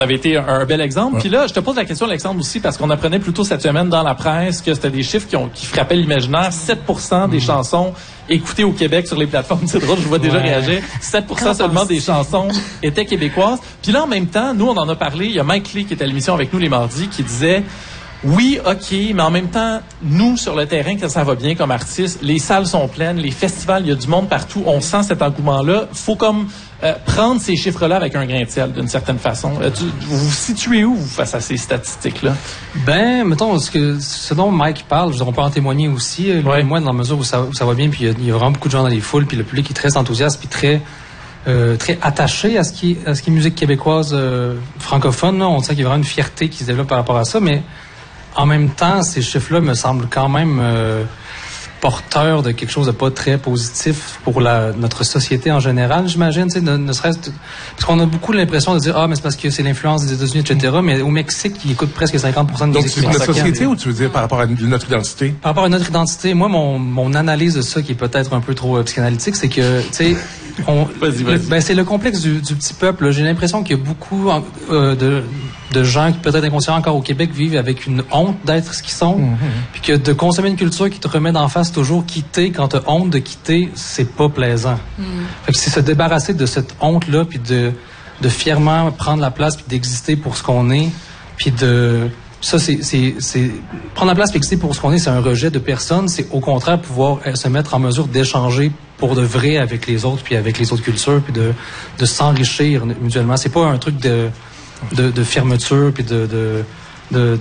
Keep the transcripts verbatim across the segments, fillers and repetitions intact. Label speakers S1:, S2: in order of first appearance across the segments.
S1: avait été un, un bel exemple. Puis là, je te pose la question, Alexandre, aussi, parce qu'on apprenait plus tôt cette semaine dans la presse que c'était des chiffres qui, ont, qui frappaient l'imaginaire. sept pour cent des mmh. chansons écoutées au Québec sur les plateformes. C'est drôle, je vois déjà ouais. réagir. sept pour cent seulement des chansons étaient québécoises. Puis là, en même temps, nous, on en a parlé. Il y a Mike Lee qui est à l'émission avec nous les mardis qui disait... Oui, OK, mais en même temps, nous, sur le terrain, quand ça va bien comme artistes, les salles sont pleines, les festivals, il y a du monde partout, on sent cet engouement-là. Faut comme euh, prendre ces chiffres-là avec un grain de sel, d'une certaine façon. Euh, tu, vous vous situez où, vous, face à ces statistiques-là?
S2: Ben, mettons, ce, que, ce dont Mike parle, je dirais, on peut en témoigner aussi, lui ouais. et moi, dans la mesure où ça, où ça va bien, puis il y, a, il y a vraiment beaucoup de gens dans les foules, puis le public est très enthousiaste, puis très... Euh, très attaché à ce qui est, à ce qui est musique québécoise euh, francophone. Là. On sent qu'il y a vraiment une fierté qui se développe par rapport à ça, mais en même temps, ces chiffres-là me semblent quand même euh, porteurs de quelque chose de pas très positif pour la, notre société en général, j'imagine. Tu sais, ne, ne serait-ce parce qu'on a beaucoup l'impression de dire ah mais c'est parce que c'est l'influence des États-Unis, et cetera. Mais au Mexique, ils écoutent presque cinquante pour cent de musique.
S3: Donc c'est notre société ou tu veux dire par rapport à notre identité?
S2: Par rapport à notre identité, moi mon mon analyse de ça qui est peut-être un peu trop euh, psychanalytique, c'est que tu sais. On,
S1: vas-y, vas-y.
S2: Ben, c'est le complexe du, du petit peuple. J'ai l'impression qu'il y a beaucoup euh, de, de gens qui, peut-être inconscients encore au Québec, vivent avec une honte d'être ce qu'ils sont. Mm-hmm. Puis que de consommer une culture qui te remet d'en face toujours quitter, quand tu as honte de quitter, c'est pas plaisant. Mm. Fait que c'est se débarrasser de cette honte-là, puis de, de fièrement prendre la place, puis d'exister pour ce qu'on est, puis de... Ça, c'est, c'est, c'est prendre la place et exister pour ce qu'on est, c'est un rejet de personne. C'est au contraire pouvoir se mettre en mesure d'échanger pour de vrai avec les autres, puis avec les autres cultures, puis de, de s'enrichir mutuellement. C'est pas un truc de, de, de fermeture, puis de, de, de,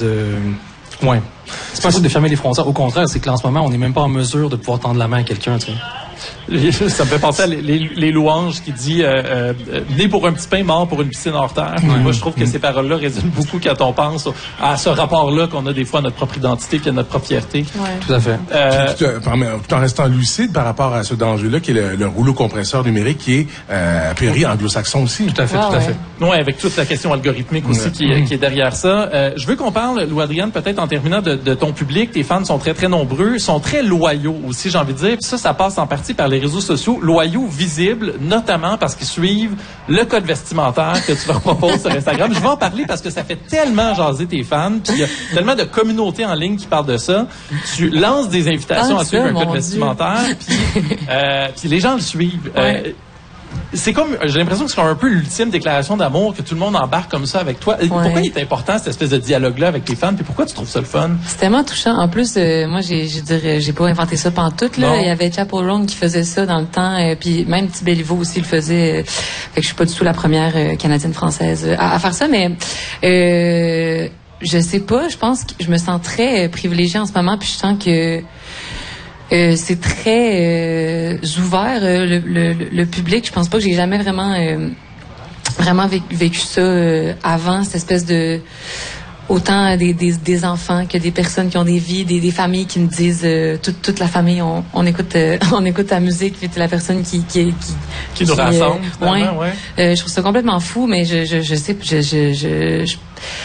S2: de ouais. C'est pas un truc de fermer les frontières. Au contraire, c'est que en ce moment, on n'est même pas en mesure de pouvoir tendre la main à quelqu'un, tu sais.
S1: Ça me fait penser à les, les, les louanges qui dit euh, euh, né pour un petit pain, mort pour une piscine hors terre. Mmh. Moi, je trouve que ces paroles-là résonnent beaucoup quand on pense à ce rapport-là qu'on a des fois à notre propre identité puis à notre propre fierté.
S2: Ouais. Tout à fait.
S3: Euh, tout en restant lucide par rapport à ce danger-là qui est le, le rouleau compresseur numérique qui est euh, a priori anglo-saxon aussi.
S1: Tout à fait, ah, tout à ouais. fait. Oui, avec toute la question algorithmique aussi ouais. qui, mmh. qui est derrière ça. Euh, je veux qu'on parle, Lou-Adrienne, peut-être en terminant de, de ton public. Tes fans sont très, très nombreux, sont très loyaux aussi, j'ai envie de dire. Puis ça, ça passe en partie par les réseaux sociaux, loyaux, visibles, notamment parce qu'ils suivent le code vestimentaire que tu leur proposes sur Instagram. Je vais en parler parce que ça fait tellement jaser tes fans, puis il y a tellement de communautés en ligne qui parlent de ça. Tu lances des invitations ah, à suivre ça, un code Dieu. vestimentaire, puis euh, les gens le suivent. Ouais. Euh, c'est comme, j'ai l'impression que c'est un peu l'ultime déclaration d'amour que tout le monde embarque comme ça avec toi. Ouais. Pourquoi il est important cette espèce de dialogue-là avec tes fans? Puis pourquoi tu trouves ça le fun?
S4: C'est tellement touchant. En plus, euh, moi, j'ai, je dirais, j'ai pas inventé ça pantoute, là. Non. Il y avait Chappell Roan qui faisait ça dans le temps, euh, puis même Petit Béliveau aussi le faisait. Euh, fait que je suis pas du tout la première euh, Canadienne-Française euh, à, à faire ça, mais euh, je sais pas. Je pense que je me sens très euh, privilégiée en ce moment, puis je sens que Euh, c'est très euh, ouvert euh, le, le, le public. Je pense pas que j'ai jamais vraiment euh, vraiment vécu, vécu ça euh, avant, cette espèce de autant des, des, des enfants que des personnes qui ont des vies, des, des familles qui me disent euh, toute, toute la famille on, on écoute euh, on écoute la musique, puis la personne qui qui qui,
S1: qui nous rassemble.
S4: Euh, ouais. ouais. Euh, je trouve ça complètement fou, mais je je je sais je je je, je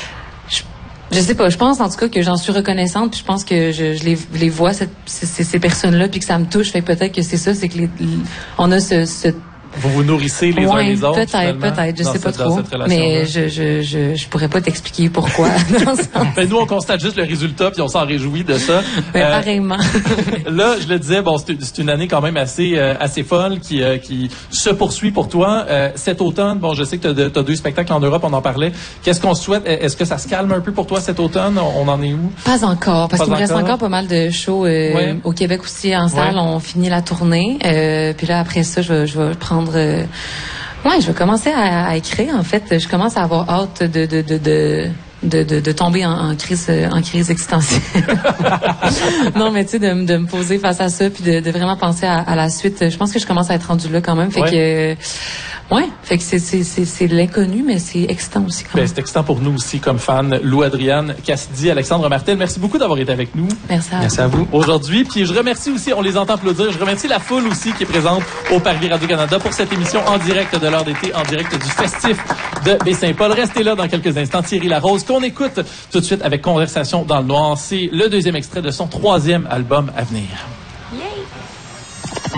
S4: Je sais pas, je pense en tout cas que j'en suis reconnaissante, puis je pense que je, je, les, je les vois, cette, ces, ces personnes-là, puis que ça me touche. Fait que peut-être que c'est ça, c'est que les, on a ce... ce
S1: vous vous nourrissez les
S4: ouais,
S1: uns les autres,
S4: peut-être, peut-être, je sais pas trop. Mais je, je, je, je pourrais pas t'expliquer pourquoi.
S1: Ben, nous, on constate juste le résultat, puis on s'en réjouit de ça.
S4: Ben, euh, pareillement.
S1: Là, je le disais, bon, c'est, c'est une année quand même assez, euh, assez folle qui, euh, qui se poursuit pour toi. Euh, cet automne, bon, je sais que tu as deux spectacles en Europe, on en parlait. Qu'est-ce qu'on souhaite? Est-ce que ça se calme un peu pour toi cet automne? On en est où?
S4: Pas encore, parce pas qu'il me reste encore pas mal de shows euh, ouais. au Québec aussi en salle. Ouais. On finit la tournée. Euh, puis là, après ça, je vais, je vais prendre... Euh, ouais, je vais commencer à, à écrire. En fait, je commence à avoir hâte de de de de de, de, de tomber en, en crise en crise existentielle. Non, mais tu sais, de, de me poser face à ça, puis de, de vraiment penser à, à la suite. Je pense que je commence à être rendue là quand même. Fait ouais. que ouais, fait que c'est c'est c'est c'est de l'inconnu, mais c'est excitant aussi. Quand même. Ben,
S1: c'est excitant pour nous aussi comme fans. Lou-Adrienne Cassidy, Alexandre Martel, merci beaucoup d'avoir été avec nous.
S4: Merci à,
S1: merci à vous aujourd'hui. Puis je remercie aussi, on les entend applaudir. Je remercie la foule aussi qui est présente au Parvis Radio-Canada pour cette émission en direct de l'heure d'été, en direct du festif de Baie-Saint-Paul. Restez là dans quelques instants. Thierry Larose, qu'on écoute tout de suite avec Conversation dans le noir. C'est le deuxième extrait de son troisième album à venir.